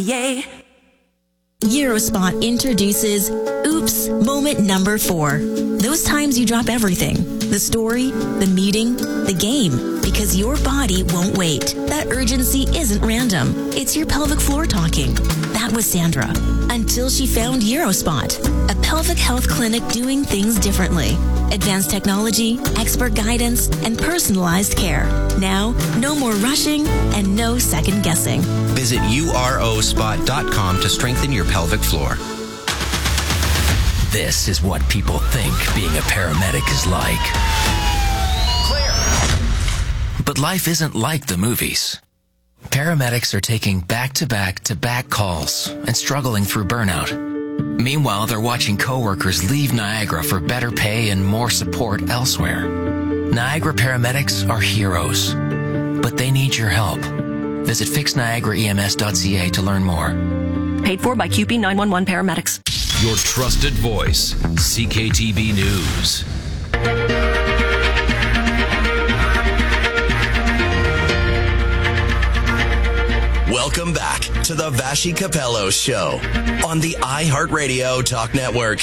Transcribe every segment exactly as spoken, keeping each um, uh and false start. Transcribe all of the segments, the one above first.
Yay. Eurospot introduces Oops Moment Number Four. Those times you drop everything. The story, the meeting, the game. Because your body won't wait. That urgency isn't random. It's your pelvic floor talking. That was Sandra. Until she found Eurospot, a pelvic health clinic doing things differently. Advanced technology, expert guidance, and personalized care. Now, no more rushing and no second guessing. Visit U R O spot dot com to strengthen your pelvic floor. This is what people think being a paramedic is like. Clear. But life isn't like the movies. Paramedics are taking back-to-back-to-back calls and struggling through burnout. Meanwhile, they're watching coworkers leave Niagara for better pay and more support elsewhere. Niagara paramedics are heroes, but they need your help. Visit fix niagara E M S dot C A to learn more. Paid for by Q P nine one one Paramedics. Your trusted voice, C K T V News. Welcome back to the Vashi Capello Show on the iHeartRadio Talk Network.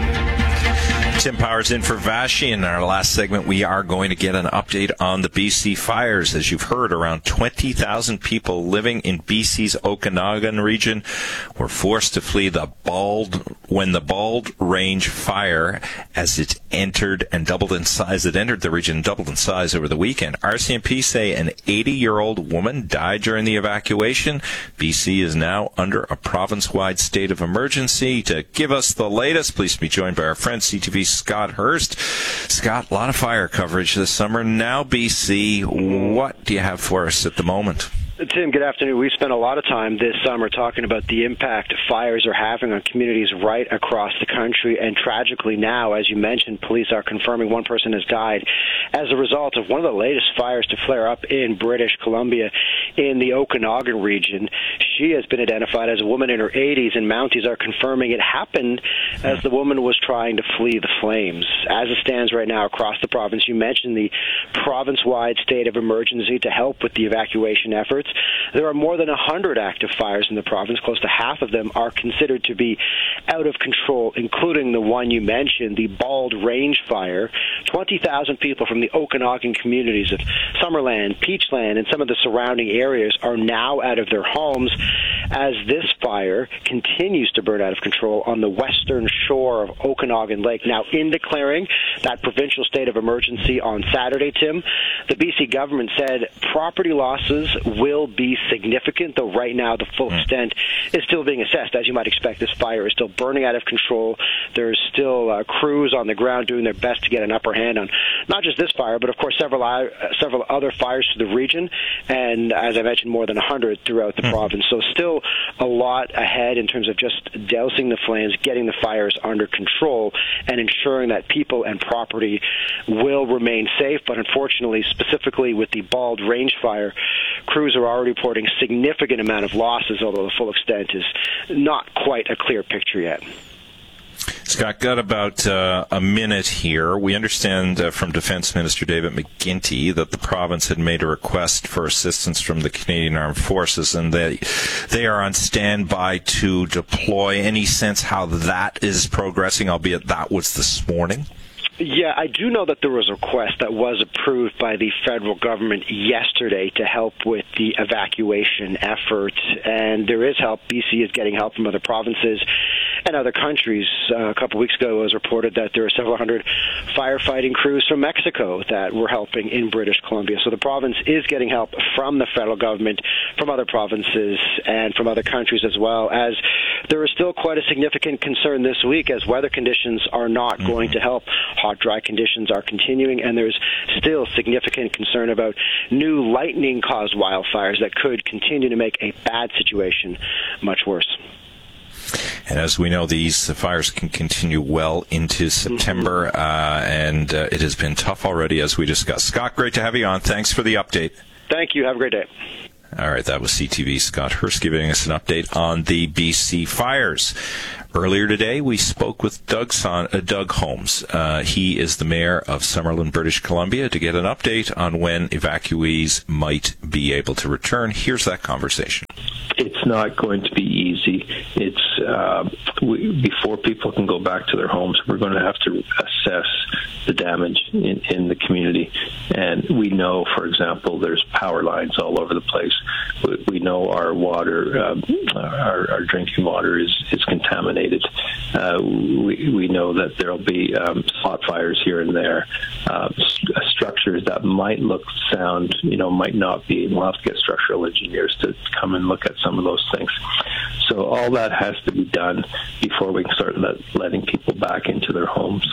Tim Powers in for Vashi. In our last segment, we are going to get an update on the B C fires. As you've heard, around twenty thousand people living in B C's Okanagan region were forced to flee the Bald when the Bald Range fire, as it entered and doubled in size, it entered the region and doubled in size over the weekend. R C M P say an eighty-year-old woman died during the evacuation. B C is now under a province-wide state of emergency. To give us the latest, please be joined by our friend C T V Scott Hurst. Scott, a lot of fire coverage this summer. Now, B C, what do you have for us at the moment? Tim, good afternoon. We've spent a lot of time this summer talking about the impact fires are having on communities right across the country. And tragically now, as you mentioned, police are confirming one person has died as a result of one of the latest fires to flare up in British Columbia in the Okanagan region. She has been identified as a woman in her eighties, and Mounties are confirming it happened as the woman was trying to flee the flames. As it stands right now across the province, you mentioned the province-wide state of emergency to help with the evacuation efforts. There are more than one hundred active fires in the province. Close to half of them are considered to be out of control, including the one you mentioned, the Bald Range fire. twenty thousand people from the Okanagan communities of Summerland, Peachland, and some of the surrounding areas are now out of their homes as this fire continues to burn out of control on the western shore of Okanagan Lake. Now, in declaring that provincial state of emergency on Saturday, Tim, the B C government said property losses will be significant, though right now the full extent is still being assessed. As you might expect, this fire is still burning out of control. There's still uh, crews on the ground doing their best to get an upper hand on not just this fire, but of course several uh, several other fires to the region, and as I mentioned, more than one hundred throughout the mm. province. So still a lot ahead in terms of just dousing the flames, getting the fires under control, and ensuring that people and property will remain safe. But unfortunately, specifically with the Bald Range fire, crews are already reporting significant amount of losses, although the full extent is not quite a clear picture yet. Scott, got about uh, a minute here. We understand uh, from Defence Minister David McGuinty that the province had made a request for assistance from the Canadian Armed Forces, and they they are on standby to deploy. Any sense how that is progressing, albeit that was this morning? Yeah, I do know that there was a request that was approved by the federal government yesterday to help with the evacuation effort, and there is help. B C is getting help from other provinces and other countries. Uh, a couple weeks ago, it was reported that there are several hundred firefighting crews from Mexico that were helping in British Columbia. So the province is getting help from the federal government, from other provinces, and from other countries as well, as there is still quite a significant concern this week as weather conditions are not mm-hmm. going to help. Hot, dry conditions are continuing, and there's still significant concern about new lightning-caused wildfires that could continue to make a bad situation much worse. And as we know, these fires can continue well into September, mm-hmm. uh, and uh, it has been tough already, as we discussed. Scott, great to have you on. Thanks for the update. Thank you. Have a great day. All right, that was C T V Scott Hurst giving us an update on the B C fires. Earlier today, we spoke with Doug, Son- uh, Doug Holmes. Uh, he is the mayor of Summerlin, British Columbia, to get an update on when evacuees might be able to return. Here's that conversation. It's not going to be easy. It's uh, we, before people can go back to their homes, we're going to have to assess the damage in, in the community. And we know, for example, there's power lines all over the place. We, we know our water, um, our, our drinking water is, is contaminated. Uh, we, we know that there'll be um, spot fires here and there. Uh, st- structures that might look sound, you know, might not be. We'll have to get structural engineers to come and look at some of those things. So all that has to be done before we can start let, letting people back into their homes.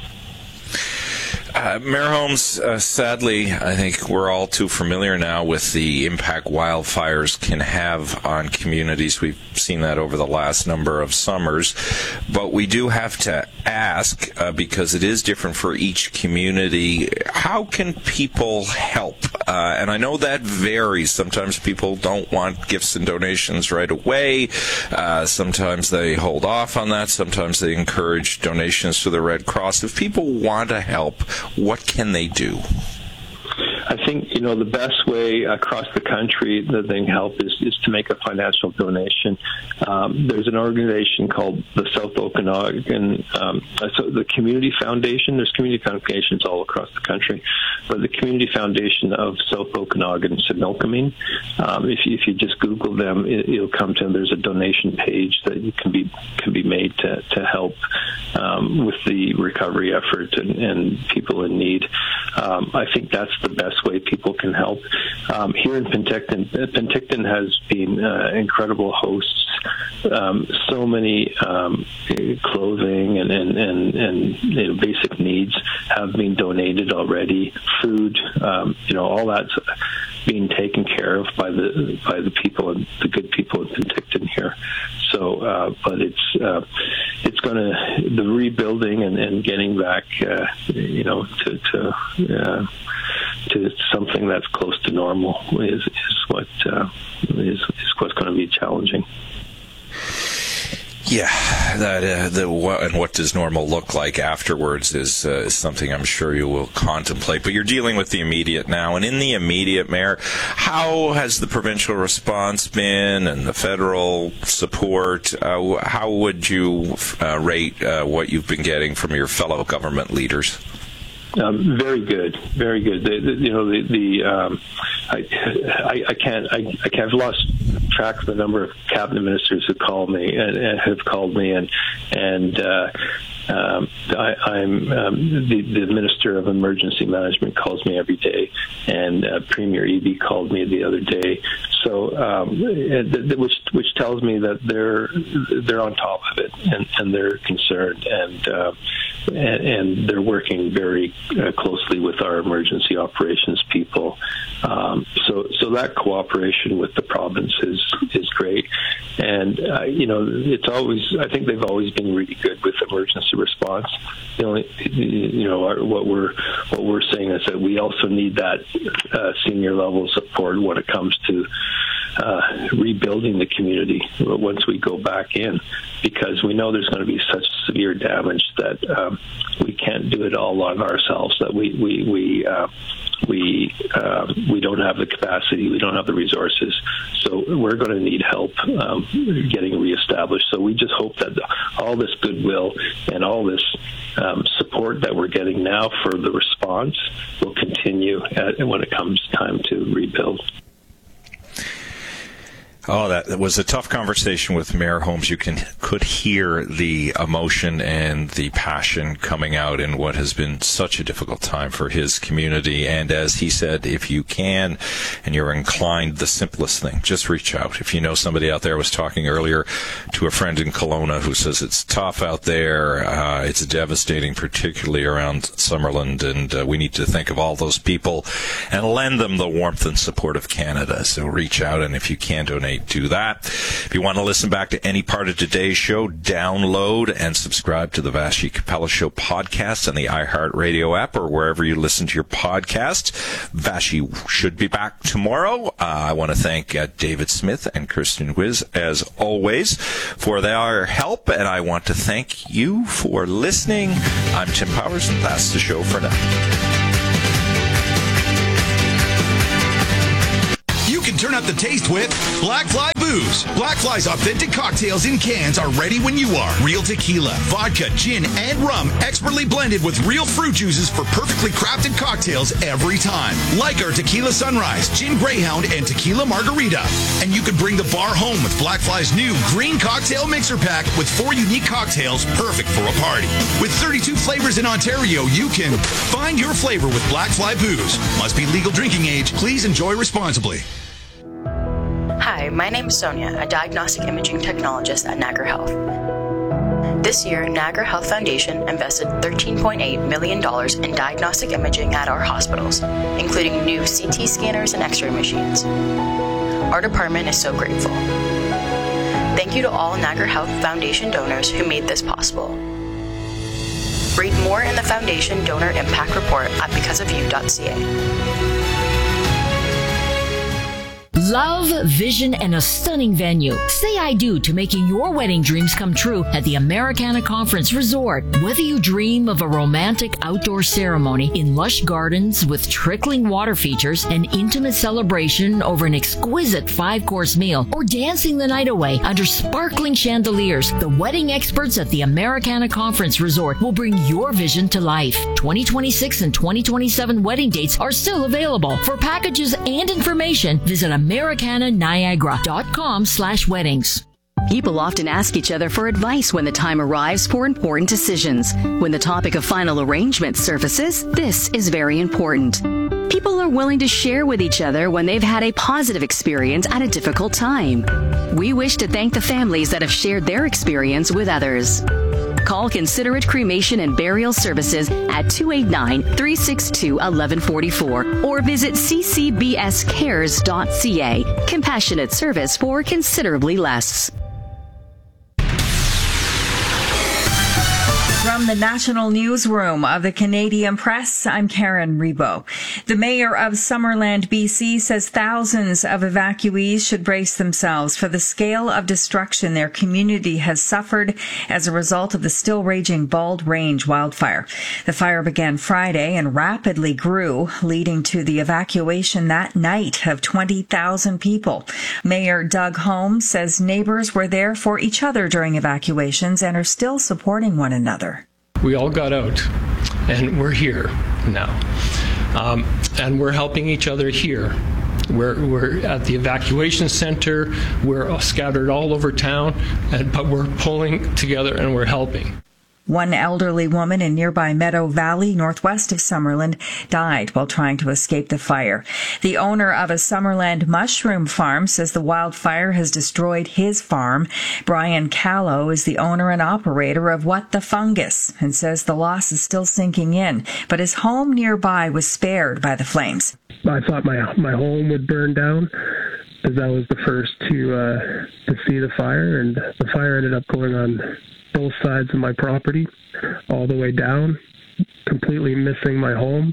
Uh, Mayor Holmes, uh, sadly, I think we're all too familiar now with the impact wildfires can have on communities. We've seen that over the last number of summers. But we do have to ask, uh, because it is different for each community, how can people help? Uh, and I know that varies. Sometimes people don't want gifts and donations right away. Uh, sometimes they hold off on that. Sometimes they encourage donations to the Red Cross. If people want to help, what can they do? I think, you know, the best way across the country that they can help is, is to make a financial donation. Um, there's an organization called the South Okanagan, um, so the Community Foundation. There's community foundations all across the country, but the Community Foundation of South Okanagan, Similkameen, um, if, you, if you just Google them, it, it'll come to them. There's a donation page that you can be can be made to, to help um, with the recovery effort and, and people in need. Um, I think that's the best way people can help. Um, here in Penticton, Penticton has been uh, incredible hosts. Um, so many um, clothing and and, and, and you know, basic needs have been donated already. Food, um, you know, all that's being taken care of by the by the people and the good people in Penticton here. So, uh, but it's uh, it's going to the rebuilding and, and getting back, uh, you know, to to, uh, to something that's close to normal is is what uh, is, is what's going to be challenging. Yeah, that uh, the what, and what does normal look like afterwards is, uh, is something I'm sure you will contemplate. But you're dealing with the immediate now, and in the immediate, Mayor, how has the provincial response been and the federal support? Uh, how would you uh, rate uh, what you've been getting from your fellow government leaders? Um, very good, very good. The, the, you know, the, the um, I, I, I can't, I, I can't, I've lost track of the number of cabinet ministers who call me and, and have called me, and and uh, um, I, I'm um, the, the Minister of Emergency Management calls me every day, and uh, Premier Eby called me the other day. So, um, which which tells me that they're they're on top of it and, and they're concerned and, uh, and and they're working very uh, closely with our emergency operations people. Um, so so that cooperation with the province is is great, and uh, you know it's always I think they've always been really good with emergency response. The only you know our, what we're what we're saying is that we also need that uh, senior level support when it comes to uh, rebuilding the community once we go back in, because we know there's going to be such severe damage that um, we can't do it all on ourselves. That we we we. Uh, We uh, we don't have the capacity, we don't have the resources, so we're going to need help um, getting reestablished. So we just hope that all this goodwill and all this um, support that we're getting now for the response will continue at, when it comes time to rebuild. Oh, that, that was a tough conversation with Mayor Holmes. You can could hear the emotion and the passion coming out in what has been such a difficult time for his community. And as he said, if you can and you're inclined, the simplest thing, just reach out. If you know somebody out there, I was talking earlier to a friend in Kelowna who says it's tough out there. Uh, it's devastating, particularly around Summerland. And uh, we need to think of all those people and lend them the warmth and support of Canada. So reach out, and if you can donate, might do that. If you want to listen back to any part of today's show, download and subscribe to the Vassy Capello Show podcast on the iHeartRadio app or wherever you listen to your podcast. Vassy should be back tomorrow. Uh, I want to thank uh, David Smith and Kirsten Wiz, as always, for their help, and I want to thank you for listening. I'm Tim Powers, and that's the show for now. You can turn up the taste with Black Fly Booze. Black Fly's authentic cocktails in cans are ready when you are. Real tequila, vodka, gin, and rum, expertly blended with real fruit juices for perfectly crafted cocktails every time. Like our Tequila Sunrise, Gin Greyhound, and Tequila Margarita. And you can bring the bar home with Black Fly's new Green Cocktail Mixer Pack with four unique cocktails perfect for a party. With thirty-two flavors in Ontario, you can find your flavor with Black Fly Booze. Must be legal drinking age. Please enjoy responsibly. Hi, my name is Sonia, a diagnostic imaging technologist at Niagara Health. This year, Niagara Health Foundation invested thirteen point eight million dollars in diagnostic imaging at our hospitals, including new C T scanners and X-ray machines. Our department is so grateful. Thank you to all Niagara Health Foundation donors who made this possible. Read more in the Foundation Donor Impact Report at because of you dot c a. Love, vision, and a stunning venue. Say I do to making your wedding dreams come true at the Americana Conference Resort. Whether you dream of a romantic outdoor ceremony in lush gardens with trickling water features, an intimate celebration over an exquisite five-course meal, or dancing the night away under sparkling chandeliers, the wedding experts at the Americana Conference Resort will bring your vision to life. twenty twenty-six and twenty twenty-seven wedding dates are still available. For packages and information, visit Americana Niagara dot com slash weddings. People often ask each other for advice when the time arrives for important decisions. When the topic of final arrangement surfaces, this is very important. People are willing to share with each other when they've had a positive experience at a difficult time. We wish to thank the families that have shared their experience with others. Call Considerate Cremation and Burial Services at two eight nine, three six two, one one four four or visit c c b s cares dot c a. Compassionate service for considerably less. From the National Newsroom of the Canadian Press, I'm Karen Rebo. The mayor of Summerland, B C, says thousands of evacuees should brace themselves for the scale of destruction their community has suffered as a result of the still raging Bald Range wildfire. The fire began Friday and rapidly grew, leading to the evacuation that night of twenty thousand people. Mayor Doug Holmes says neighbors were there for each other during evacuations and are still supporting one another. We all got out, and we're here now. Um, and we're helping each other here. We're, we're at the evacuation center. We're scattered all over town, and, but we're pulling together and we're helping. One elderly woman in nearby Meadow Valley, northwest of Summerland, died while trying to escape the fire. The owner of a Summerland mushroom farm says the wildfire has destroyed his farm. Brian Callow is the owner and operator of What the Fungus and says the loss is still sinking in, but his home nearby was spared by the flames. I thought my my home would burn down, as I was the first to uh, to see the fire, and the fire ended up going on both sides of my property, all the way down, completely missing my home,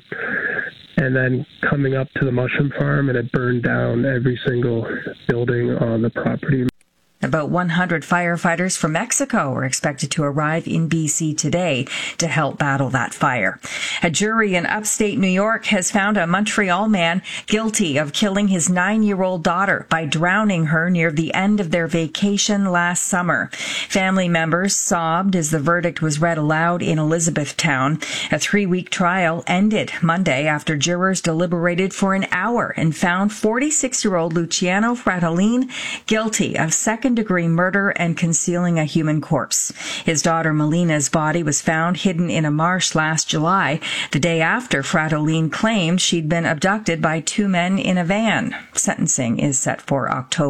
and then coming up to the mushroom farm, and it burned down every single building on the property. About one hundred firefighters from Mexico are expected to arrive in B C today to help battle that fire. A jury in upstate New York has found a Montreal man guilty of killing his nine-year-old daughter by drowning her near the end of their vacation last summer. Family members sobbed as the verdict was read aloud in Elizabethtown. A three-week trial ended Monday after jurors deliberated for an hour and found forty-six-year-old Luciano Fratellin guilty of second degree murder and concealing a human corpse. His daughter Melina's body was found hidden in a marsh last July, the day after Fratellin claimed she'd been abducted by two men in a van. Sentencing is set for October.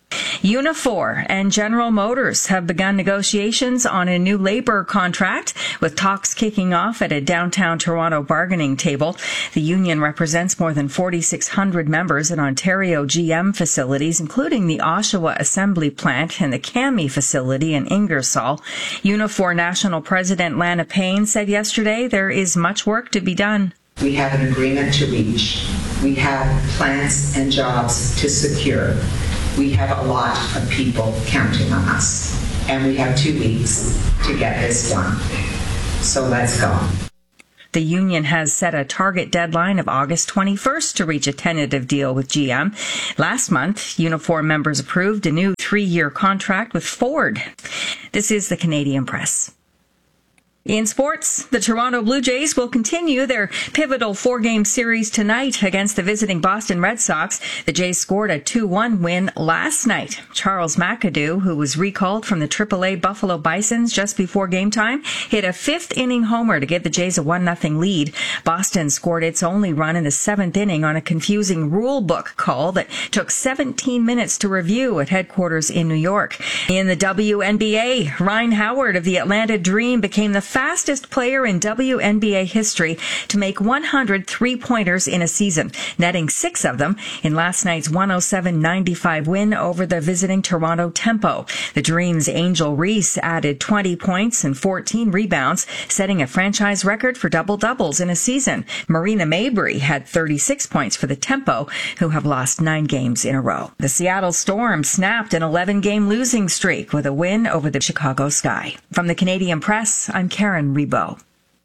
Unifor and General Motors have begun negotiations on a new labor contract, with talks kicking off at a downtown Toronto bargaining table. The union represents more than forty-six hundred members at Ontario G M facilities, including the Oshawa Assembly Plant and the CAMI facility in Ingersoll. Unifor National President Lana Payne said yesterday there is much work to be done. We have an agreement to reach. We have plants and jobs to secure. We have a lot of people counting on us, and we have two weeks to get this done. So let's go. The union has set a target deadline of August twenty-first to reach a tentative deal with G M. Last month, Unifor members approved a new three-year contract with Ford. This is the Canadian Press. In sports, the Toronto Blue Jays will continue their pivotal four-game series tonight against the visiting Boston Red Sox. The Jays scored a two one win last night. Charles McAdoo, who was recalled from the triple A Buffalo Bisons just before game time, hit a fifth-inning homer to give the Jays a one nothing lead. Boston scored its only run in the seventh inning on a confusing rule book call that took seventeen minutes to review at headquarters in New York. In the W N B A, Ryan Howard of the Atlanta Dream became the fastest player in W N B A history to make one hundred three-pointers in a season, netting six of them in last night's one oh seven ninety-five win over the visiting Toronto Tempo. The Dream's Angel Reese added twenty points and fourteen rebounds, setting a franchise record for double-doubles in a season. Marina Mabrey had thirty-six points for the Tempo, who have lost nine games in a row. The Seattle Storm snapped an eleven-game losing streak with a win over the Chicago Sky. From the Canadian Press, I'm Karen Rebo.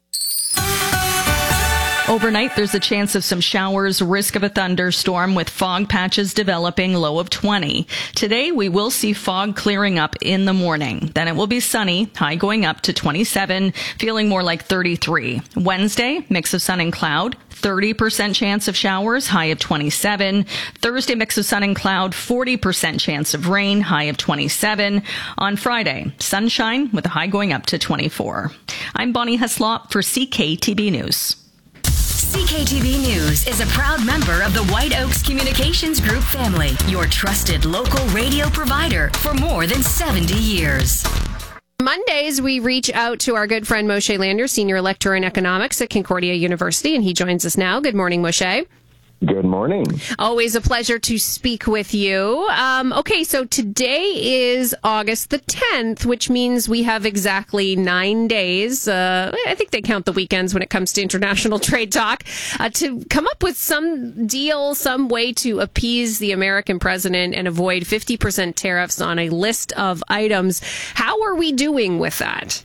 Overnight, there's a chance of some showers, risk of a thunderstorm with fog patches developing, low of twenty. Today, we will see fog clearing up in the morning. Then it will be sunny, high going up to twenty-seven, feeling more like thirty-three. Wednesday, mix of sun and cloud, thirty percent chance of showers, high of twenty-seven. Thursday, mix of sun and cloud, forty percent chance of rain, high of twenty-seven. On Friday, sunshine with a high going up to twenty-four. I'm Bonnie Heslop for C K T B News. C K T B News is a proud member of the White Oaks Communications Group family, your trusted local radio provider for more than seventy years. Mondays, we reach out to our good friend Moshe Lander, Senior Lecturer in Economics at Concordia University, and he joins us now. Good morning, Moshe. Good morning. Always a pleasure to speak with you. Um, okay, so today is August the tenth, which means we have exactly nine days. Uh, I think they count the weekends when it comes to international trade talk, uh, to come up with some deal, some way to appease the American president and avoid fifty percent tariffs on a list of items. How are we doing with that?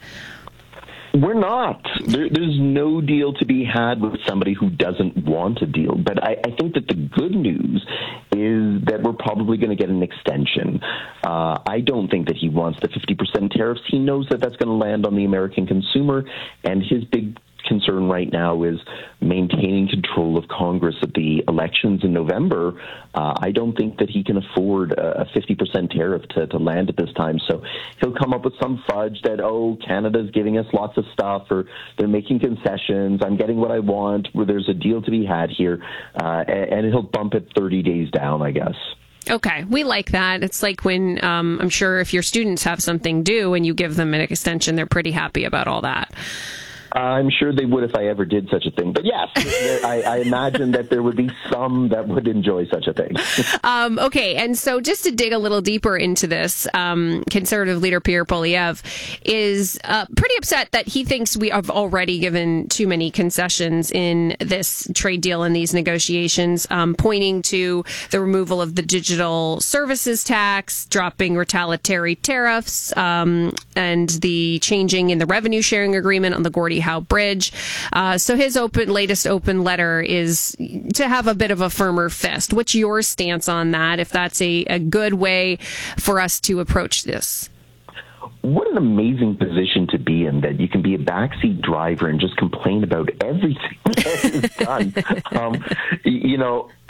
We're not. There, there's no deal to be had with somebody who doesn't want a deal. But I, I think that the good news is that we're probably going to get an extension. Uh, I don't think that he wants the fifty percent tariffs. He knows that that's going to land on the American consumer, and his big concern right now is maintaining control of Congress at the elections in November. Uh, I don't think that he can afford a fifty percent tariff to, to land at this time. So he'll come up with some fudge that, oh, Canada's giving us lots of stuff, or they're making concessions, I'm getting what I want, where there's a deal to be had here, uh, and, and he'll bump it thirty days down, I guess. Okay, we like that. It's like when, um, I'm sure if your students have something due and you give them an extension, they're pretty happy about all that. I'm sure they would if I ever did such a thing. But yes, I, I imagine that there would be some that would enjoy such a thing. um, okay, and so just to dig a little deeper into this, um, Conservative leader Pierre Poilievre is uh, pretty upset that he thinks we have already given too many concessions in this trade deal and these negotiations, um, pointing to the removal of the digital services tax, dropping retaliatory tariffs, um, and the changing in the revenue sharing agreement on the Gordie Howe Bridge. Uh, so his open latest open letter is to have a bit of a firmer fist. What's your stance on that, if that's a, a good way for us to approach this? What an amazing position to be in, that you can be a backseat driver and just complain about everything that is done. um, you know,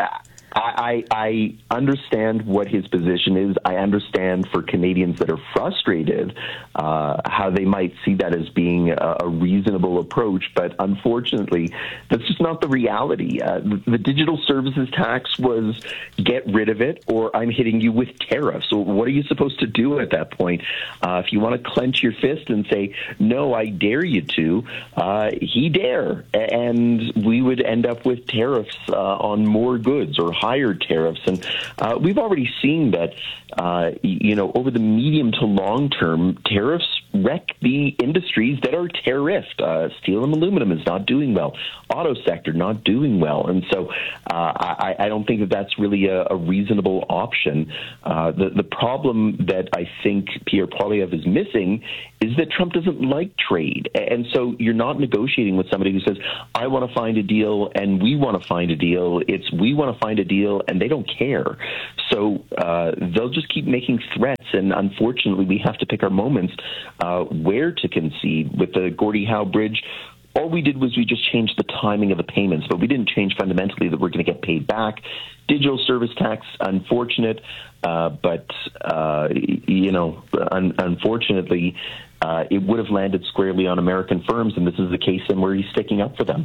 I, I, I understand what his position is. I understand for Canadians that are frustrated uh, how they might see that as being a, a reasonable approach, but unfortunately, that's just not the reality. Uh, the, the digital services tax was get rid of it, or I'm hitting you with tariffs. So what are you supposed to do at that point? Uh, if you want to clench your fist and say, no, I dare you to, uh, he dare, and we would end up with tariffs uh, on more goods or higher tariffs. And uh, we've already seen that, uh, you know, over the medium to long term, tariffs wreck the industries that are tariffed. Uh, steel and aluminum is not doing well. Auto sector not doing well. And so uh, I, I don't think that that's really a, a reasonable option. Uh, the, the problem that I think Pierre Poilievre is missing is that Trump doesn't like trade. And so you're not negotiating with somebody who says, I want to find a deal and we want to find a deal. It's we want to find a deal and they don't care. So uh, they'll just keep making threats. And unfortunately, we have to pick our moments uh, where to concede. With the Gordie Howe Bridge, all we did was we just changed the timing of the payments, but we didn't change fundamentally that we're going to get paid back. Digital service tax, unfortunate, uh, but, uh, you know, un- unfortunately, uh, it would have landed squarely on American firms, and this is the case in where he's sticking up for them.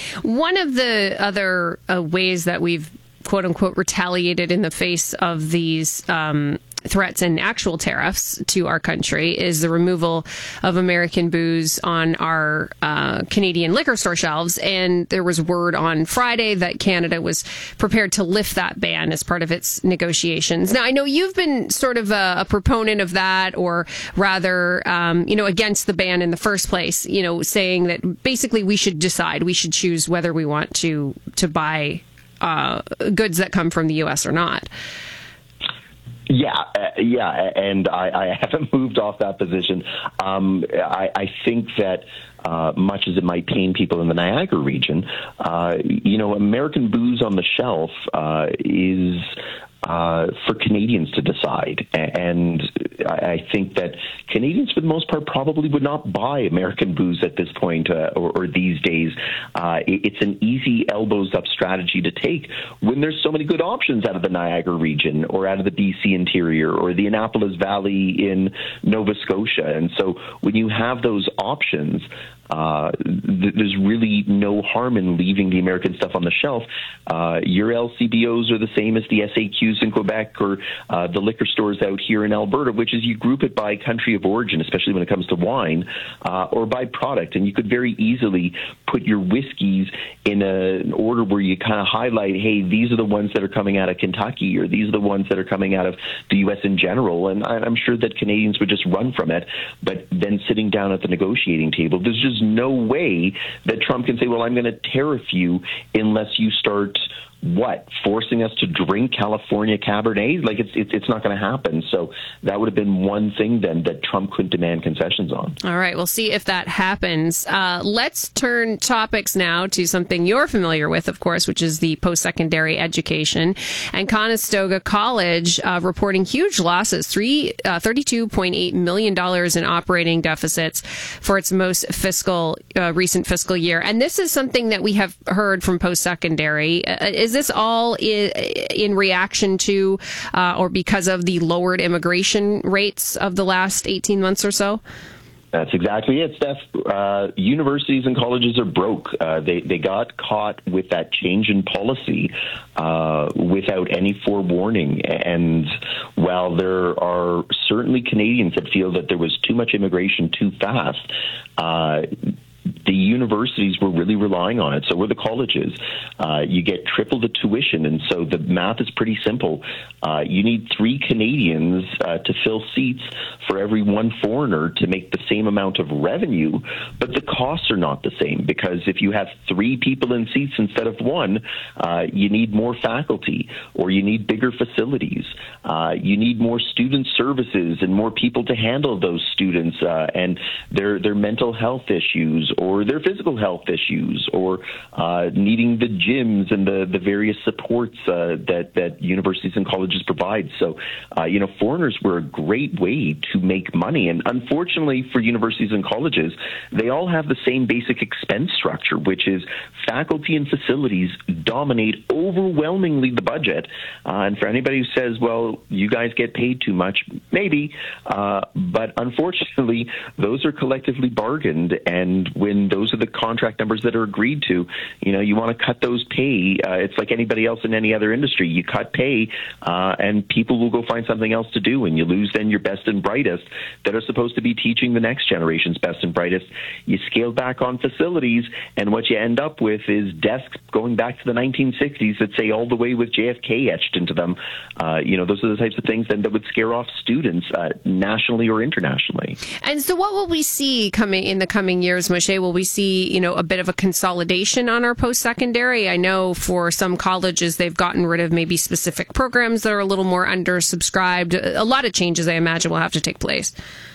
One of the other uh, ways that we've, quote unquote, retaliated in the face of these um, threats and actual tariffs to our country is the removal of American booze on our uh, Canadian liquor store shelves. And there was word on Friday that Canada was prepared to lift that ban as part of its negotiations. Now, I know you've been sort of a, a proponent of that, or rather, um, you know, against the ban in the first place, you know, saying that basically we should decide, we should choose whether we want to, to buy uh, goods that come from the U S or not. Yeah, uh, yeah, and I, I haven't moved off that position. Um, I, I think that uh, much as it might pain people in the Niagara region, uh, you know, American booze on the shelf uh, is uh, for Canadians to decide. And I think that Canadians, for the most part, probably would not buy American booze at this point uh, or, or these days. Uh, it's an easy elbows-up strategy to take when there's so many good options out of the Niagara region or out of the B C interior or the Annapolis Valley in Nova Scotia. And so when you have those options, Uh, th- there's really no harm in leaving the American stuff on the shelf. Uh, your L C B Os are the same as the S A Qs in Quebec or uh, the liquor stores out here in Alberta, which is you group it by country of origin, especially when it comes to wine, uh, or by product. And you could very easily put your whiskeys in a, an order where you kind of highlight, hey, these are the ones that are coming out of Kentucky, or these are the ones that are coming out of the U S in general. And I- I'm sure that Canadians would just run from it. But then sitting down at the negotiating table, there's just no way that Trump can say, well, I'm going to tariff you unless you start, what, forcing us to drink California Cabernet? Like, it's it's, it's not going to happen. So that would have been one thing then that Trump could demand concessions on. All right, we'll see if that happens. Uh, let's turn topics now to something you're familiar with, of course, which is the post-secondary education. And Conestoga College uh, reporting huge losses, three, uh, thirty-two point eight million dollars in operating deficits for its most fiscal, uh, recent fiscal year. And this is something that we have heard from post-secondary. Uh, Is this all in, in reaction to uh, or because of the lowered immigration rates of the last eighteen months or so? That's exactly it, Steph. Uh, universities and colleges are broke. Uh, they they got caught with that change in policy uh, without any forewarning. And while there are certainly Canadians that feel that there was too much immigration too fast, uh, the universities were really relying on it. So were the colleges. Uh, you get triple the tuition, and so the math is pretty simple. Uh, you need three Canadians uh, to fill seats for every one foreigner to make the same amount of revenue, but the costs are not the same, because if you have three people in seats instead of one, uh, you need more faculty, or you need bigger facilities. Uh, you need more student services and more people to handle those students uh, and their their mental health issues, or or their physical health issues, or uh, needing the gyms and the, the various supports uh, that, that universities and colleges provide. So, uh, you know, foreigners were a great way to make money. And unfortunately for universities and colleges, they all have the same basic expense structure, which is faculty and facilities dominate overwhelmingly the budget. Uh, and for anybody who says, well, you guys get paid too much, maybe, uh, but unfortunately, those are collectively bargained. And when those are the contract numbers that are agreed to, you know, you want to cut those pay. Uh, it's like anybody else in any other industry. You cut pay, uh, and people will go find something else to do, and you lose then your best and brightest that are supposed to be teaching the next generation's best and brightest. You scale back on facilities, and what you end up with is desks going back to the nineteen sixties that say all the way with J F K etched into them. Uh, you know, those are the types of things then that would scare off students uh, nationally or internationally. And so what will we see coming in the coming years, Moshe? Will we see, you know, a bit of a consolidation on our post-secondary? I know for some colleges, they've gotten rid of maybe specific programs that are a little more undersubscribed. A lot of changes, I imagine, will have to take place.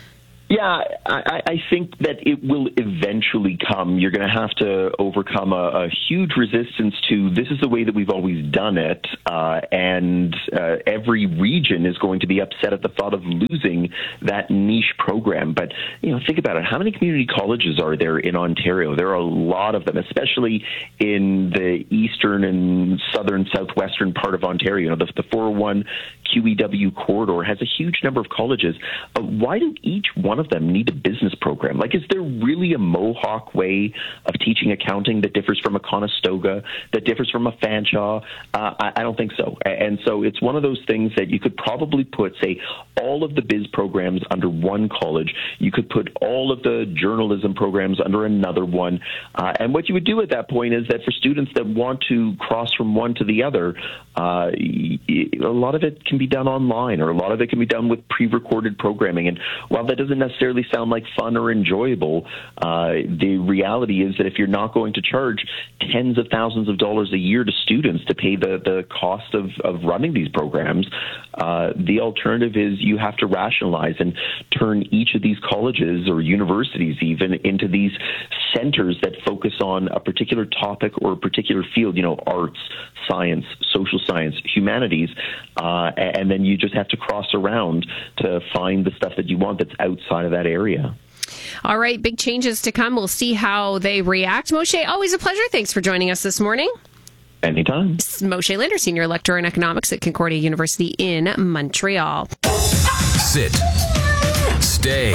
Yeah, I, I think that it will eventually come. You're going to have to overcome a, a huge resistance to this is the way that we've always done it, uh, and uh, every region is going to be upset at the thought of losing that niche program. But, you know, think about it. How many community colleges are there in Ontario? There are a lot of them, especially in the eastern and southern, southwestern part of Ontario. You know, the, the four oh one Q E W corridor has a huge number of colleges. Uh, why do each one of them need a business program? Like, is there really a Mohawk way of teaching accounting that differs from a Conestoga, that differs from a Fanshawe? Uh, I, I don't think so. And so it's one of those things that you could probably put, say, all of the biz programs under one college. You could put all of the journalism programs under another one. Uh, and what you would do at that point is that for students that want to cross from one to the other, uh, a lot of it can be done online, or a lot of it can be done with pre-recorded programming. And while that doesn't necessarily sound like fun or enjoyable, uh, the reality is that if you're not going to charge tens of thousands of dollars a year to students to pay the, the cost of, of running these programs, uh, the alternative is you have to rationalize and turn each of these colleges or universities even into these centers that focus on a particular topic or a particular field, you know, arts, science, social science, humanities, uh, and then you just have to cross around to find the stuff that you want that's outside of that area. All right, big changes to come. We'll see how they react. Moshe, always a pleasure. Thanks for joining us this morning. Anytime. Moshe Linder, Senior Lecturer in Economics at Concordia University in Montreal. Sit. Stay.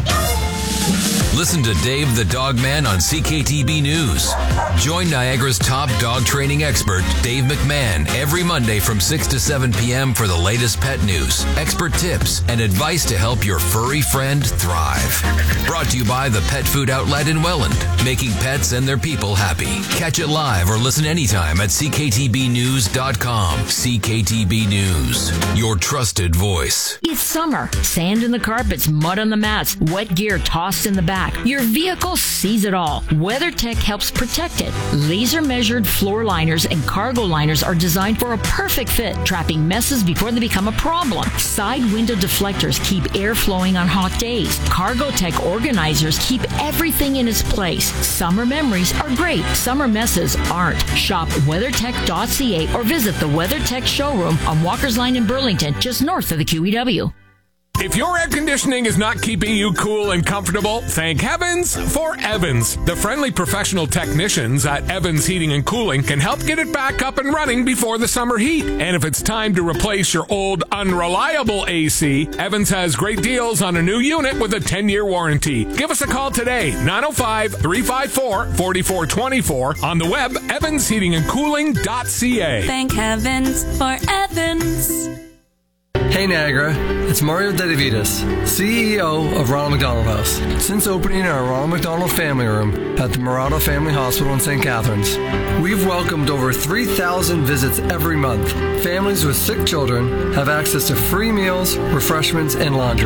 Listen to Dave the Dog Man on C K T B News. Join Niagara's top dog training expert, Dave McMahon, every Monday from six to seven p.m. for the latest pet news, expert tips, and advice to help your furry friend thrive. Brought to you by the Pet Food Outlet in Welland, making pets and their people happy. Catch it live or listen anytime at c k t b news dot com. C K T B News, your trusted voice. It's summer. Sand in the carpets, mud on the mats, wet gear tossed in the back. Your vehicle sees it all. WeatherTech helps protect it. Laser-measured floor liners and cargo liners are designed for a perfect fit, trapping messes before they become a problem. Side window deflectors keep air flowing on hot days. Cargotech organizers keep everything in its place. Summer memories are great. Summer messes aren't. Shop weathertech dot c a or visit the WeatherTech showroom on Walker's Line in Burlington, just north of the Q E W. If your air conditioning is not keeping you cool and comfortable, thank heavens for Evans. The friendly professional technicians at Evans Heating and Cooling can help get it back up and running before the summer heat. And if it's time to replace your old unreliable A C, Evans has great deals on a new unit with a ten-year warranty. Give us a call today, nine oh five, three five four, four four two four, on the web, evans heating and cooling dot c a. Thank heavens for Evans. Hey Niagara, it's Mario Dedivitas, C E O of Ronald McDonald House. Since opening our Ronald McDonald Family Room at the Murata Family Hospital in Saint Catharines, we've welcomed over three thousand visits every month. Families with sick children have access to free meals, refreshments, and laundry.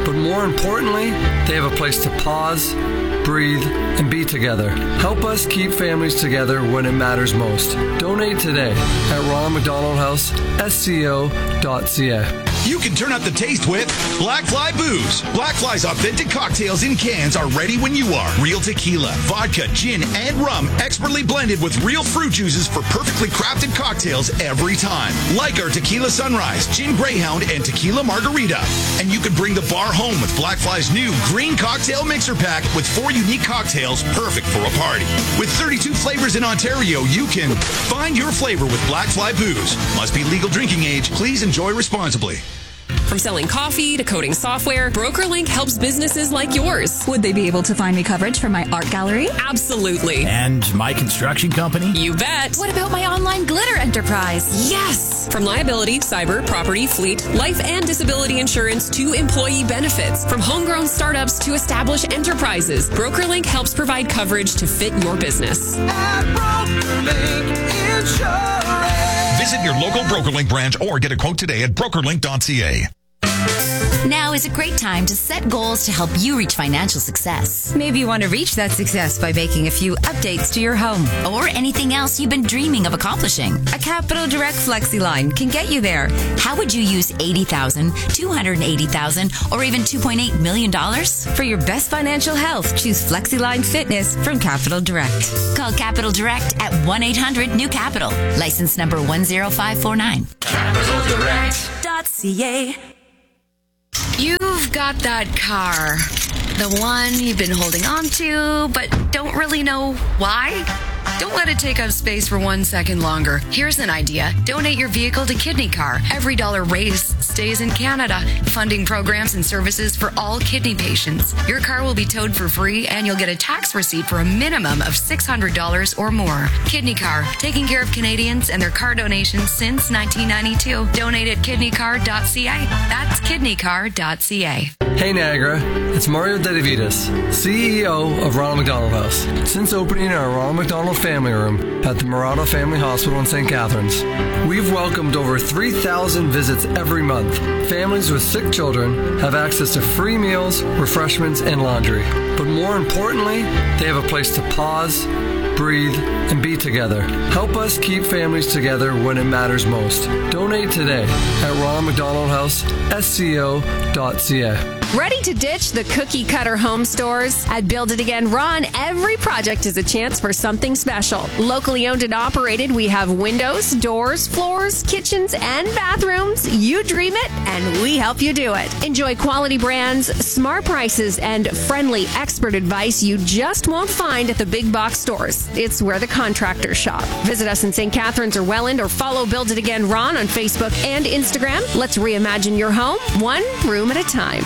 But more importantly, they have a place to pause, breathe, and be together. Help us keep families together when it matters most. Donate today at Ronald McDonald House, S C O dot C A. You can turn up the taste with Black Fly Booze. Black Fly's authentic cocktails in cans are ready when you are. Real tequila, vodka, gin, and rum, expertly blended with real fruit juices for perfectly crafted cocktails every time. Like our Tequila Sunrise, Gin Greyhound, and Tequila Margarita. And you can bring the bar home with Black Fly's new green cocktail mixer pack with four unique cocktails perfect for a party. With thirty-two flavors in Ontario, you can find your flavor with Black Fly Booze. Must be legal drinking age. Please enjoy responsibly. From selling coffee to coding software, BrokerLink helps businesses like yours. Would they be able to find me coverage for my art gallery? Absolutely. And my construction company? You bet. What about my online glitter enterprise? Yes. From liability, cyber, property, fleet, life and disability insurance to employee benefits. From homegrown startups to established enterprises, BrokerLink helps provide coverage to fit your business. At BrokerLink Insurance. Visit your local BrokerLink branch or get a quote today at broker link dot c a. Now is a great time to set goals to help you reach financial success. Maybe you want to reach that success by making a few updates to your home. Or anything else you've been dreaming of accomplishing. A Capital Direct Flexi line can get you there. How would you use eighty thousand dollars, two hundred eighty thousand dollars, or even two point eight million dollars? For your best financial health, choose FlexiLine Fitness from Capital Direct. Call Capital Direct at one eight hundred new capital. License number one zero five four nine. capital direct dot c a. You've got that car, the one you've been holding on to, but don't really know why. Don't let it take up space for one second longer. Here's an idea. Donate your vehicle to Kidney Car. Every dollar raised stays in Canada, funding programs and services for all kidney patients. Your car will be towed for free, and you'll get a tax receipt for a minimum of six hundred dollars or more. Kidney Car, taking care of Canadians and their car donations since nineteen ninety-two. Donate at kidney car dot c a. That's kidney car dot c a. Hey Niagara, it's Mario Dedivitas, C E O of Ronald McDonald House. Since opening our Ronald McDonald Family Room at the Murata Family Hospital in Saint Catharines, we've welcomed over three thousand visits every month. Families with sick children have access to free meals, refreshments, and laundry. But more importantly, they have a place to pause, breathe, and be together. Help us keep families together when it matters most. Donate today at Ronald McDonald House, S C O dot c a. Ready to ditch the cookie cutter home stores? At Build It Again Ron, every project is a chance for something special. Locally owned and operated, we have windows, doors, floors, kitchens, and bathrooms. You dream it, and we help you do it. Enjoy quality brands, smart prices, and friendly expert advice you just won't find at the big box stores. It's where the contractors shop. Visit us in Saint Catharines or Welland, or follow Build It Again Ron on Facebook and Instagram. Let's reimagine your home, one room at a time.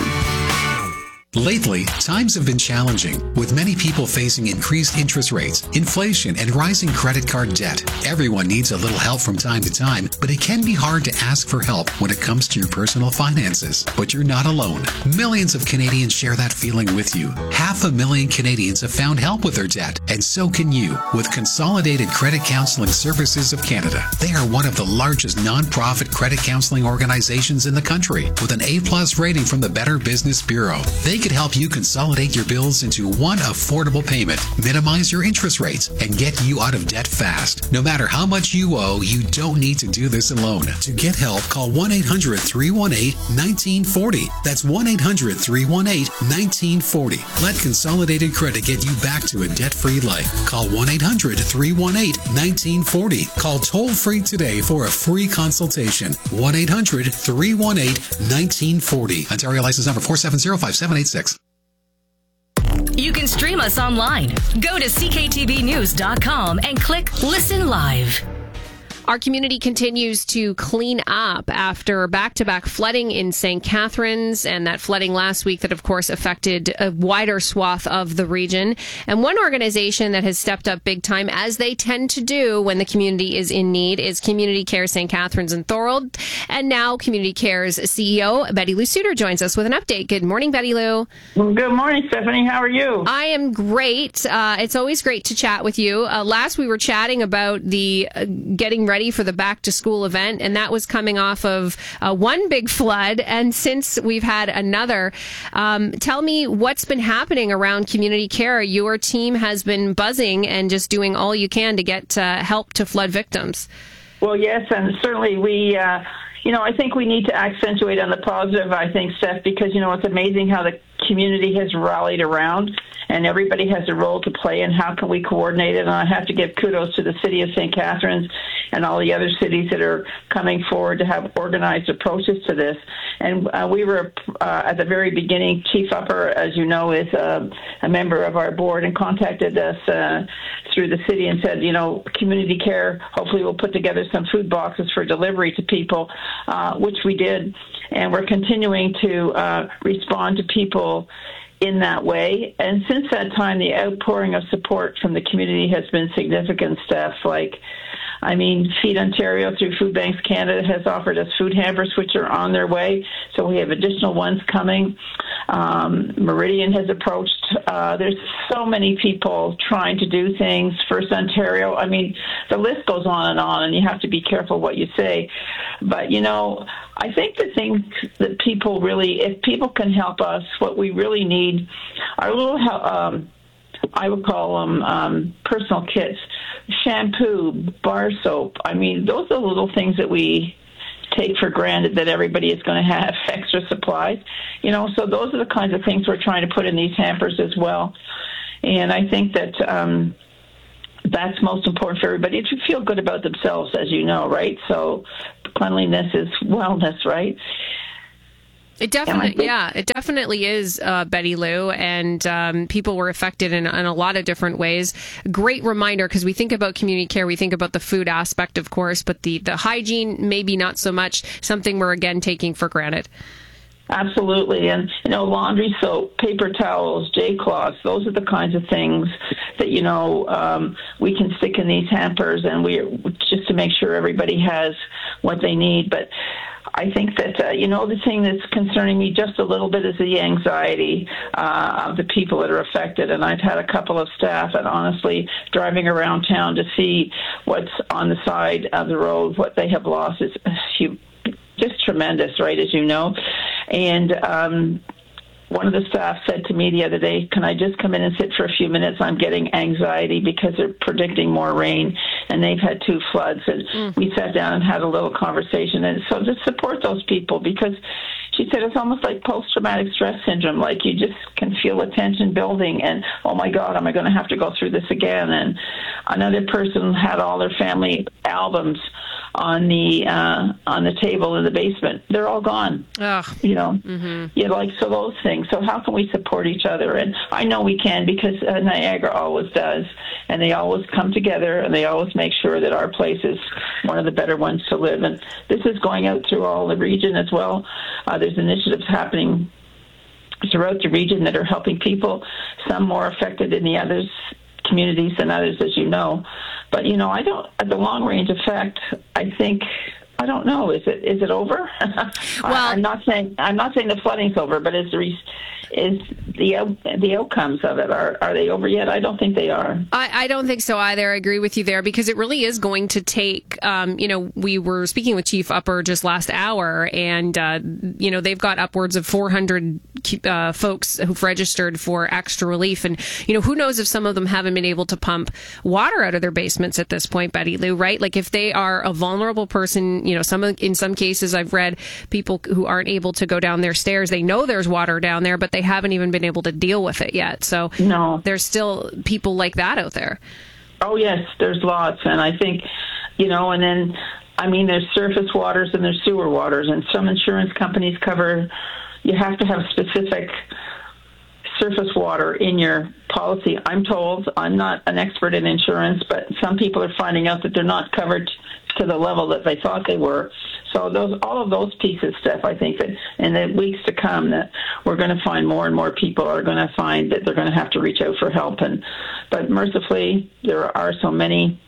Lately, times have been challenging, with many people facing increased interest rates, inflation, and rising credit card debt. Everyone needs a little help from time to time, but it can be hard to ask for help when it comes to your personal finances. But you're not alone. Millions of Canadians share that feeling with you. Half a million Canadians have found help with their debt, and so can you with Consolidated Credit Counseling Services of Canada. They are one of the largest non-profit credit counseling organizations in the country, with an A-plus rating from the Better Business Bureau. They can help you consolidate your bills into one affordable payment, minimize your interest rates, and get you out of debt fast. No matter how much you owe, you don't need to do this alone. To get help, call one eight hundred, three one eight, one nine four zero. That's one eight hundred, three one eight, one nine four zero. Let Consolidated Credit get you back to a debt-free life. Call one eight hundred, three one eight, one nine four zero. Call toll-free today for a free consultation. one eight hundred, three one eight, one nine four zero. Ontario license number four seven zero, five seven eight six. You can stream us online. Go to c k t v news dot com and click Listen Live. Our community continues to clean up after back-to-back flooding in Saint Catharines, and that flooding last week that, of course, affected a wider swath of the region. And one organization that has stepped up big time, as they tend to do when the community is in need, is Community Care Saint Catharines and Thorold. And now Community Care's C E O, Betty Lou Suter, joins us with an update. Good morning, Betty Lou. Well, good morning, Stephanie. How are you? I am great. Uh, it's always great to chat with you. Uh, last we were chatting about the uh, getting ready ready for the back to school event, and that was coming off of uh, one big flood, and since we've had another. Um, tell me what's been happening around community care. Your team has been buzzing and just doing all you can to get uh, help to flood victims. Well, yes, and certainly we, uh, you know, I think we need to accentuate on the positive, I think, Steph, because, you know, it's amazing how the community has rallied around and everybody has a role to play, and how can we coordinate it? And I have to give kudos to the city of Saint Catharines and all the other cities that are coming forward to have organized approaches to this. And uh, we were, uh, at the very beginning, Chief Upper, as you know, is uh, a member of our board and contacted us uh, through the city and said, you know, community care, hopefully we'll put together some food boxes for delivery to people, uh, which we did. And we're continuing to uh, respond to people in that way. And since that time, the outpouring of support from the community has been significant, Steph. Like, I mean, Feed Ontario through Food Banks Canada has offered us food hampers, which are on their way. So we have additional ones coming. Um, Meridian has approached. Uh, there's so many people trying to do things. First Ontario. I mean, the list goes on and on, and you have to be careful what you say. But, you know, I think the thing that people really, if people can help us, what we really need are little, um, I would call them um, personal kits, shampoo, bar soap. I mean, those are little things that we take for granted that everybody is going to have extra supplies. You know, so those are the kinds of things we're trying to put in these hampers as well. And I think that um, that's most important for everybody to feel good about themselves, as you know, right? So cleanliness is wellness, right? It definitely, yeah, it definitely is, uh, Betty Lou, and um, people were affected in, in a lot of different ways. Great reminder, because we think about community care, we think about the food aspect, of course, but the, the hygiene, maybe not so much, something we're, again, taking for granted. Absolutely. And, you know, laundry soap, paper towels, J-cloths, those are the kinds of things that, you know, um, we can stick in these hampers, and we just to make sure everybody has what they need. But I think that, uh, you know, the thing that's concerning me just a little bit is the anxiety uh, of the people that are affected. And I've had a couple of staff, and honestly, driving around town to see what's on the side of the road, what they have lost is just tremendous, right, as you know. And um, one of the staff said to me the other day, can I just come in and sit for a few minutes? I'm getting anxiety because they're predicting more rain, and they've had two floods. And mm. we sat down and had a little conversation. And so just support those people, because she said it's almost like post-traumatic stress syndrome. Like, you just can feel the tension building, and, oh, my God, am I going to have to go through this again? And another person had all their family albums on the uh, on the table in the basement. They're all gone. Ugh. You know, mm-hmm. yeah, like, so those things. So how can we support each other? And I know we can, because uh, Niagara always does, and they always come together, and they always make sure that our place is one of the better ones to live. And this is going out through all the region as well. Uh, there's initiatives happening throughout the region that are helping people, some more affected than the others, communities than others, as you know. But, you know, I don't, at the long range effect, I think, I don't know, is it is it over? Well, I'm not saying I'm not saying the flooding's over, but is the re- is the the outcomes of it, are are they over yet? I don't think they are. I, I don't think so either. I agree with you there, because it really is going to take, um, you know, we were speaking with Chief Upper just last hour, and, uh, you know, they've got upwards of four hundred uh, folks who've registered for extra relief. And, you know, who knows if some of them haven't been able to pump water out of their basements at this point, Betty Lou, right? Like, if they are a vulnerable person, you know, some of, in some cases I've read people who aren't able to go down their stairs, they know there's water down there, but they haven't even been able to deal with it yet. So no, there's still people like that out there. Oh, yes, there's lots. And I think, you know, and then, I mean, there's surface waters and there's sewer waters, and some insurance companies cover, you have to have specific surface water in your policy. I'm told, I'm not an expert in insurance, but some people are finding out that they're not covered to the level that they thought they were. So those, all of those pieces, Steph, I think that in the weeks to come, that we're going to find more and more people are going to find that they're going to have to reach out for help. And but mercifully, there are so many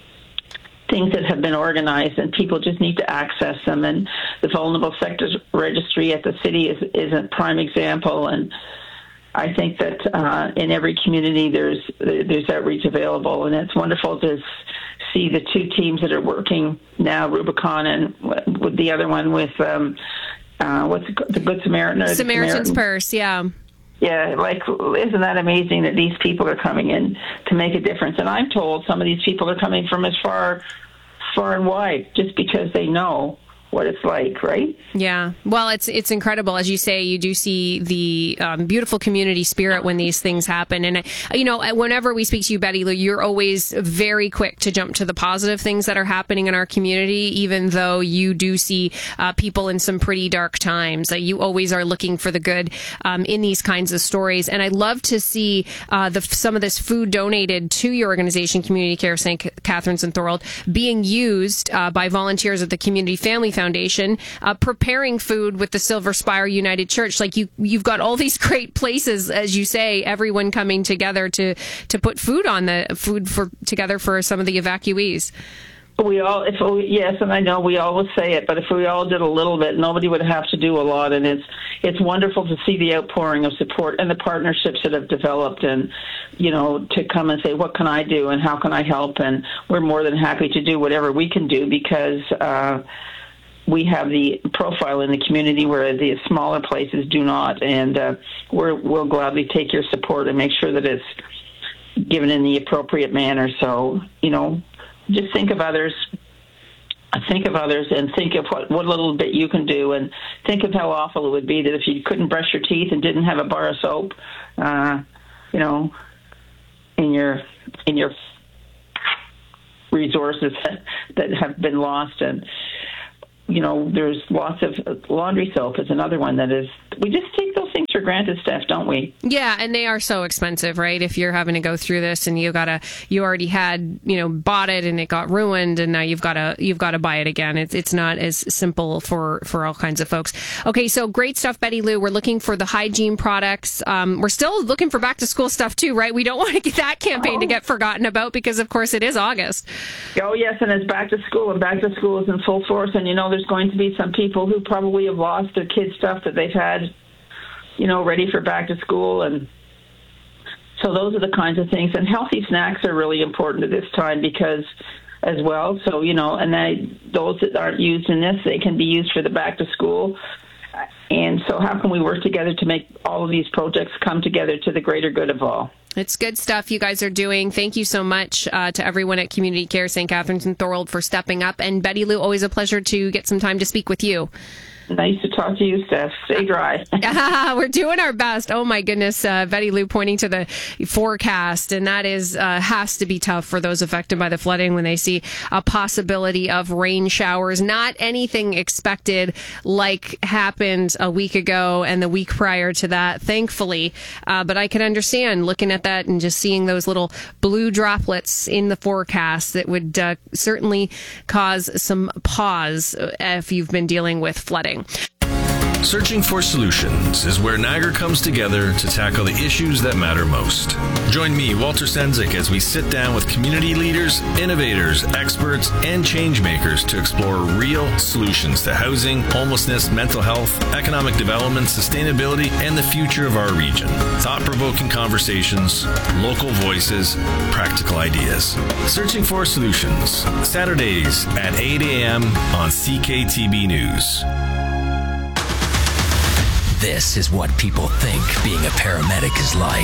things that have been organized, and people just need to access them. And the Vulnerable Sectors Registry at the city is, is a prime example. And I think that uh, in every community there's there's outreach available, and it's wonderful to see the two teams that are working now, Rubicon and with the other one with um, uh, what's it called? The Good Samaritan. Samaritan's Samaritan. Purse, yeah. Yeah, like, isn't that amazing that these people are coming in to make a difference? And I'm told some of these people are coming from as far, far and wide just because they know what it's like, right? Yeah. Well, it's it's incredible. As you say, you do see the um, beautiful community spirit when these things happen. And, you know, whenever we speak to you, Betty Lou, you're always very quick to jump to the positive things that are happening in our community, even though you do see uh, people in some pretty dark times. Uh, you always are looking for the good um, in these kinds of stories. And I love to see uh, the, some of this food donated to your organization, Community Care Saint Catharines and Thorold, being used uh, by volunteers at the Community Family Foundation, uh, preparing food with the Silver Spire United Church. Like you, you've got all these great places, as you say, everyone coming together to, to put food on the food for together for some of the evacuees. We all, if we, yes, and I know we always say it, but if we all did a little bit, nobody would have to do a lot. And it's it's wonderful to see the outpouring of support and the partnerships that have developed, and you know, to come and say, what can I do and how can I help? And we're more than happy to do whatever we can do because. Uh, We have the profile in the community where the smaller places do not, and uh, we're, we'll gladly take your support and make sure that it's given in the appropriate manner. So, you know, just think of others, think of others, and think of what, what little bit you can do, and think of how awful it would be that if you couldn't brush your teeth and didn't have a bar of soap, uh, you know, in your in your resources that have been lost. And you know, there's lots of laundry soap is another one that is, we just take those things for granted, Steph, don't we? Yeah, and they are so expensive, right? If you're having to go through this and you gotta, you already had, you know, bought it and it got ruined and now you've gotta, you've gotta buy it again. It's it's not as simple for, for all kinds of folks. Okay, so great stuff, Betty Lou. We're looking for the hygiene products. Um, we're still looking for back to school stuff too, right? We don't want to get that campaign oh. to get forgotten about because, of course, it is August. Oh, yes, and it's back to school, and back to school is in full force, and you know, there's going to be some people who probably have lost their kids' stuff that they've had, you know, ready for back to school. And so those are the kinds of things. And healthy snacks are really important at this time because as well. So, you know, and they, those that aren't used in this, they can be used for the back to school. And so how can we work together to make all of these projects come together to the greater good of all? It's good stuff you guys are doing. Thank you so much uh, to everyone at Community Care Saint Catharines and Thorold for stepping up. And Betty Lou, always a pleasure to get some time to speak with you. Nice to talk to you, Steph. Stay dry. We're doing our best. Oh, my goodness. Uh, Betty Lou pointing to the forecast, and that is uh, has to be tough for those affected by the flooding when they see a possibility of rain showers. Not anything expected like happened a week ago and the week prior to that, thankfully. Uh, but I can understand looking at that and just seeing those little blue droplets in the forecast that would uh, certainly cause some pause if you've been dealing with flooding. Searching for Solutions is where Niagara comes together to tackle the issues that matter most. Join me, Walter Senzik, as we sit down with community leaders, innovators, experts, and change makers to explore real solutions to housing, homelessness, mental health, economic development, sustainability, and the future of our region. Thought-provoking conversations, local voices, practical ideas. Searching for Solutions, Saturdays at eight a.m. on C K T B News. This is what people think being a paramedic is like.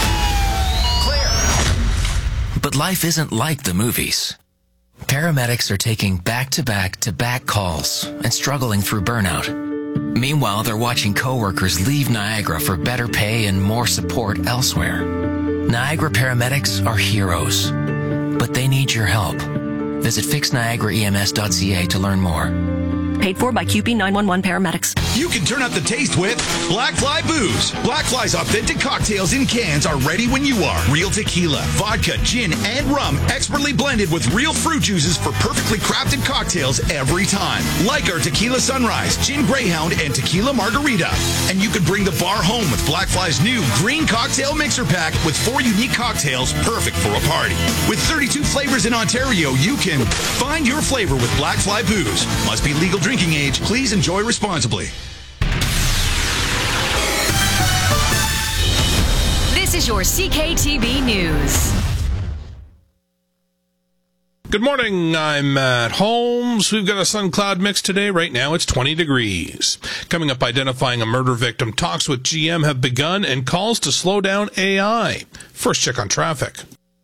Clear. But life isn't like the movies. Paramedics are taking back-to-back-to-back calls and struggling through burnout. Meanwhile, they're watching coworkers leave Niagara for better pay and more support elsewhere. Niagara paramedics are heroes, but they need your help. Visit fix niagara e m s dot c a to learn more. Paid for by Q P nine one one Paramedics. You can turn up the taste with Black Fly Booze. Black Fly's authentic cocktails in cans are ready when you are. Real tequila, vodka, gin, and rum expertly blended with real fruit juices for perfectly crafted cocktails every time. Like our Tequila Sunrise, Gin Greyhound, and Tequila Margarita. And you can bring the bar home with Black Fly's new green cocktail mixer pack with four unique cocktails perfect for a party. With thirty-two flavors in Ontario, you can find your flavor with Black Fly Booze. Must be legal drinking age. Please enjoy responsibly. This is your C K T B News. Good morning, I'm Matt Holmes. We've got a sun cloud mix today. Right now it's twenty degrees. Coming up, identifying a murder victim. Talks with G M have begun and calls to slow down A I. First check on traffic.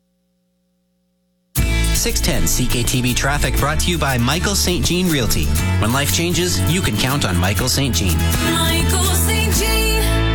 six ten C K T B traffic brought to you by Michael Saint Jean Realty. When life changes, you can count on Michael Saint Jean. Michael Saint Jean.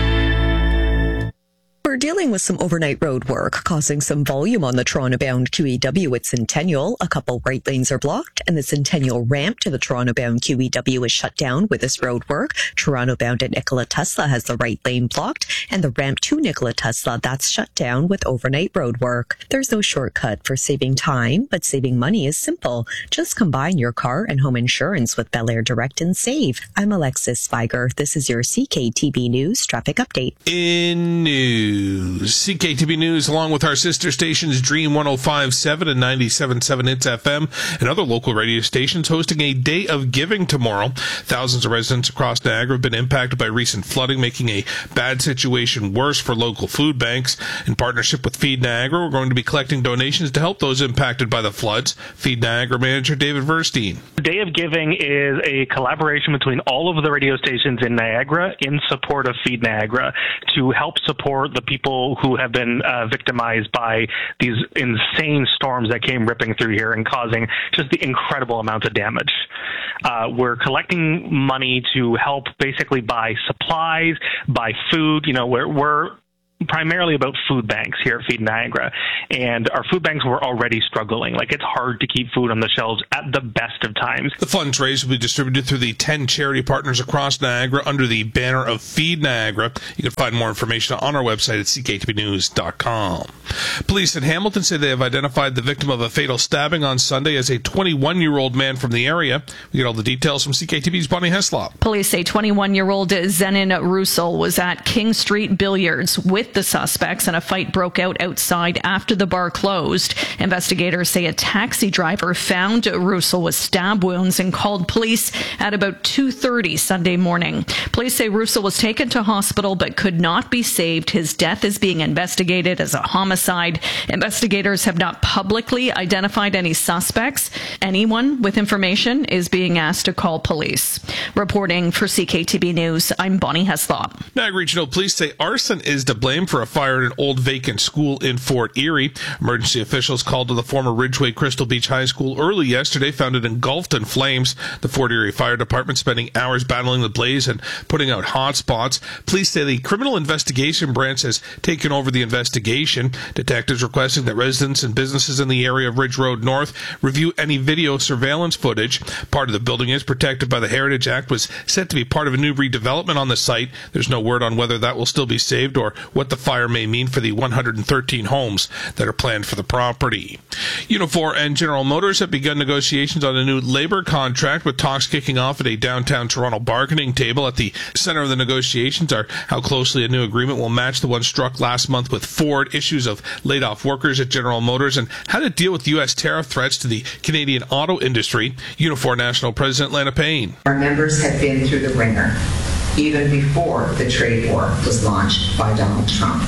We're dealing with some overnight road work, causing some volume on the Toronto-bound Q E W at Centennial. A couple right lanes are blocked, and the Centennial ramp to the Toronto-bound Q E W is shut down with this road work. Toronto-bound at Nikola Tesla has the right lane blocked, and the ramp to Nikola Tesla, that's shut down with overnight road work. There's no shortcut for saving time, but saving money is simple. Just combine your car and home insurance with Bel Air Direct and save. I'm Alexis Spiger. This is your C K T B News traffic update. In news. C K T B News, along with our sister stations Dream one oh five point seven and ninety-seven point seven Hits F M and other local radio stations, hosting a Day of Giving tomorrow. Thousands of residents across Niagara have been impacted by recent flooding, making a bad situation worse for local food banks. In partnership with Feed Niagara, we're going to be collecting donations to help those impacted by the floods. Feed Niagara manager David Verstein. Day of Giving is a collaboration between all of the radio stations in Niagara in support of Feed Niagara to help support the people who have been uh, victimized by these insane storms that came ripping through here and causing just the incredible amounts of damage. Uh, we're collecting money to help basically buy supplies, buy food. You know, we're, we're primarily about food banks here at Feed Niagara, and our food banks were already struggling. Like, it's hard to keep food on the shelves at the best of times. The funds raised will be distributed through the ten charity partners across Niagara under the banner of Feed Niagara. You can find more information on our website at c k t b news dot com. Police in Hamilton say they have identified the victim of a fatal stabbing on Sunday as a twenty-one-year-old man from the area. We get all the details from C K T B's Bonnie Heslop. Police say twenty-one-year-old Zenon Russell was at King Street Billiards with the suspects, and a fight broke out outside after the bar closed. Investigators say a taxi driver found Russell with stab wounds and called police at about two thirty Sunday morning. Police say Russell was taken to hospital but could not be saved. His death is being investigated as a homicide. Investigators have not publicly identified any suspects. Anyone with information is being asked to call police. Reporting for C K T B News, I'm Bonnie Heslop. Niagara Regional Police say arson is to blame for a fire at an old vacant school in Fort Erie. Emergency officials called to the former Ridgeway Crystal Beach High School early yesterday, found it engulfed in flames. The Fort Erie Fire Department spending hours battling the blaze and putting out hot spots. Police say the Criminal Investigation Branch has taken over the investigation. Detectives requesting that residents and businesses in the area of Ridge Road North review any video surveillance footage. Part of the building is protected by the Heritage Act, was set to be part of a new redevelopment on the site. There's no word on whether that will still be saved or what the fire may mean for the one hundred thirteen homes that are planned for the property. Unifor and General Motors have begun negotiations on a new labor contract, with talks kicking off at a downtown Toronto bargaining table. At the center of the negotiations are how closely a new agreement will match the one struck last month with Ford, issues of laid-off workers at General Motors, and how to deal with U S tariff threats to the Canadian auto industry. Unifor National President Lana Payne. Our members have been through the ringer even before the trade war was launched by Donald Trump.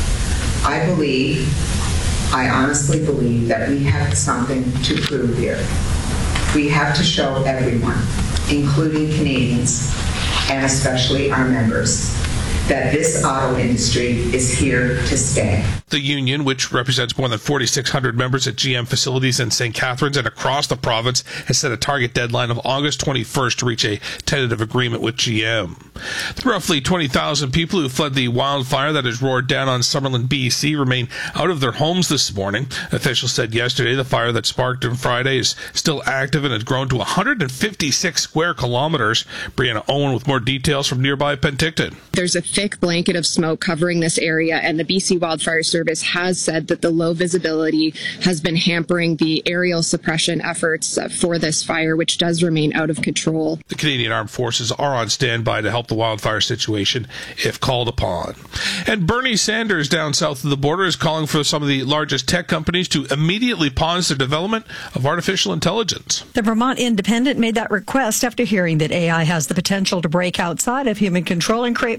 I believe, I honestly believe that we have something to prove here. We have to show everyone, including Canadians, and especially our members, that this auto industry is here to stay. The union, which represents more than forty-six hundred members at G M facilities in Saint Catharines and across the province, has set a target deadline of August twenty-first to reach a tentative agreement with G M. The roughly twenty thousand people who fled the wildfire that has roared down on Summerlin, B C, remain out of their homes this morning. Officials said yesterday the fire that sparked on Friday is still active and has grown to one hundred fifty-six square kilometers. Brianna Owen with more details from nearby Penticton. There's a thick blanket of smoke covering this area, and the B C Wildfire Service has said that the low visibility has been hampering the aerial suppression efforts for this fire, which does remain out of control. The Canadian Armed Forces are on standby to help the wildfire situation if called upon. And Bernie Sanders down south of the border is calling for some of the largest tech companies to immediately pause their development of artificial intelligence. The Vermont Independent made that request after hearing that A I has the potential to break outside of human control and create potentially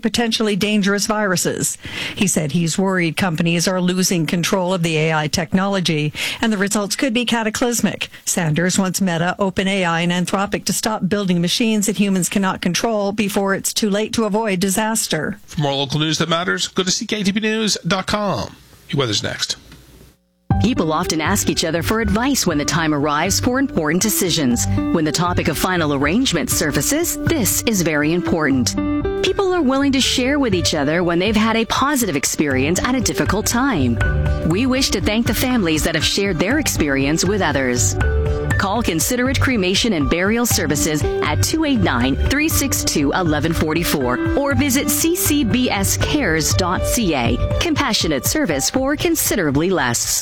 potentially dangerous viruses. He said he's worried companies are losing control of the A I technology, and the results could be cataclysmic. Sanders wants Meta, OpenAI, and Anthropic to stop building machines that humans cannot control before it's too late to avoid disaster. For more local news that matters, go to c k t v news dot com. Your weather's next. People often ask each other for advice when the time arrives for important decisions. When the topic of final arrangement surfaces, this is very important. People are willing to share with each other when they've had a positive experience at a difficult time. We wish to thank the families that have shared their experience with others. Call Considerate Cremation and Burial Services at two eight nine, three six two, one one four four or visit c c b s cares dot c a. Compassionate service for considerably less.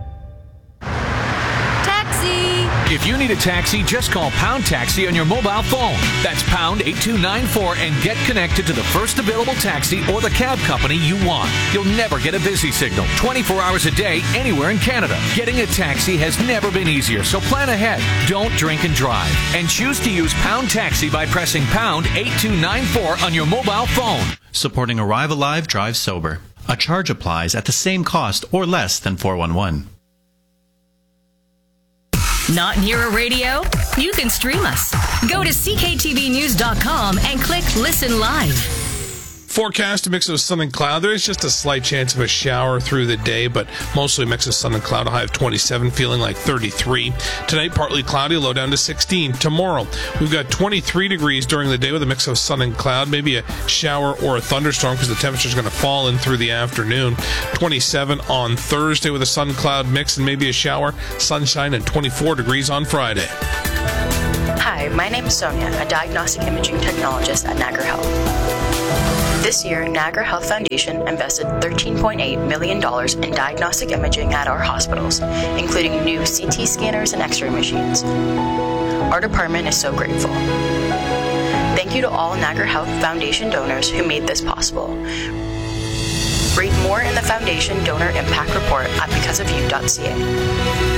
If you need a taxi, just call Pound Taxi on your mobile phone. That's pound eight two nine four and get connected to the first available taxi or the cab company you want. You'll never get a busy signal twenty-four hours a day anywhere in Canada. Getting a taxi has never been easier, so plan ahead. Don't drink and drive. And choose to use Pound Taxi by pressing pound eight two nine four on your mobile phone. Supporting Arrive Alive, Drive Sober. A charge applies at the same cost or less than four one one. Not near a radio? You can stream us. Go to c k t v news dot com and click Listen Live. Forecast, a mix of sun and cloud. There is just a slight chance of a shower through the day, but mostly a mix of sun and cloud. A high of twenty-seven, feeling like thirty-three. Tonight, partly cloudy, low down to sixteen. Tomorrow, we've got twenty-three degrees during the day with a mix of sun and cloud. Maybe a shower or a thunderstorm because the temperature is going to fall in through the afternoon. twenty-seven on Thursday with a sun-cloud mix and maybe a shower. Sunshine and twenty-four degrees on Friday. Hi, my name is Sonia, a diagnostic imaging technologist at Niagara Health. This year, Niagara Health Foundation invested thirteen point eight million dollars in diagnostic imaging at our hospitals, including new C T scanners and X-ray machines. Our department is so grateful. Thank you to all Niagara Health Foundation donors who made this possible. Read more in the Foundation Donor Impact Report at because of you dot c a.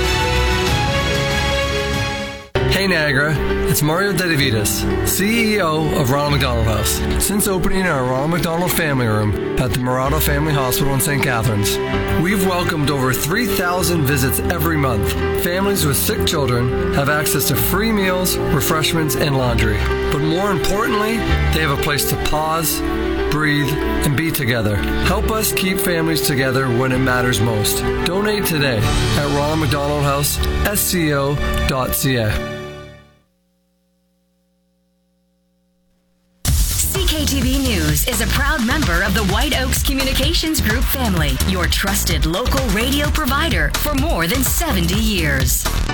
Hey Niagara, it's Mario Dedivitas, C E O of Ronald McDonald House. Since opening our Ronald McDonald Family Room at the Murado Family Hospital in Saint Catharines, we've welcomed over three thousand visits every month. Families with sick children have access to free meals, refreshments, and laundry. But more importantly, they have a place to pause, breathe, and be together. Help us keep families together when it matters most. Donate today at Ronald McDonald House, S C O dot C A. C K T V News is a proud member of the White Oaks Communications Group family, your trusted local radio provider for more than seventy years.